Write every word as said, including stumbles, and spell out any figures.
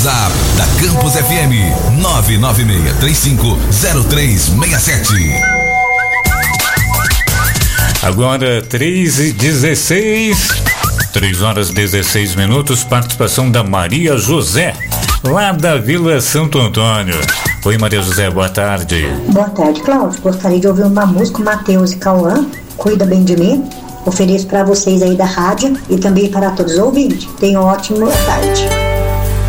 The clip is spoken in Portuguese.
Zap da Campus F M nove nove seis três cinco zero três seis sete. Agora três e dezesseis, três horas e dezesseis minutos, participação da Maria José, lá da Vila Santo Antônio. Oi, Maria José, boa tarde. Boa tarde, Cláudio. Gostaria de ouvir uma música, Matheus e Cauã, Cuida Bem de Mim. Ofereço para vocês aí da rádio e também para todos os ouvintes. Tenham uma ótima tarde.